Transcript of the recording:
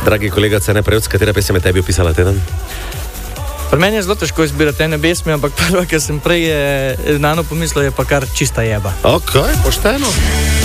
Dragi kolega Cene Prevc, katera pesem je tebi opisala teden? Pri meni je zelo težko izbirati ene pesmi, ampak prva, ki sem prej nano pomislil, je pa kar čista jeba. Ok, pošteno.